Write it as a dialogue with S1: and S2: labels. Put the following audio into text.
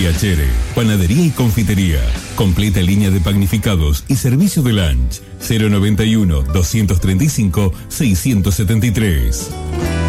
S1: Piacere, panadería y confitería. Completa línea de panificados y servicio de lunch. 091-235-673.